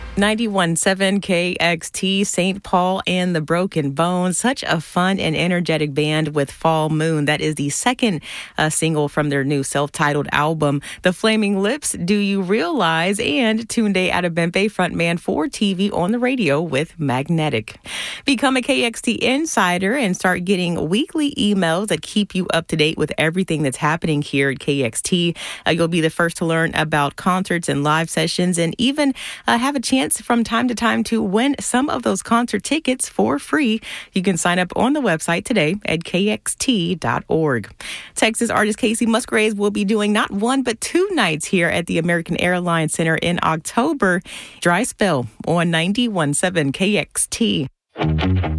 91.7 KXT, St. Paul and the Broken Bones. Such a fun and energetic band with Fall Moon. That is the second single from their new self-titled album. The Flaming Lips, Do You Realize? And Tunde Adebimpe, frontman for TV on the radio with Magnetic. Become a KXT insider and start getting weekly emails that keep you up to date with everything that's happening here at KXT. You'll be the first to learn about concerts and live sessions and even have a chance from time to time to win some of those concert tickets for free. You can sign up on the website today at kxt.org. Texas artist Casey Musgraves will be doing not one but two nights here at the American Airlines Center in October. Dry Spell on 91.7 KXT.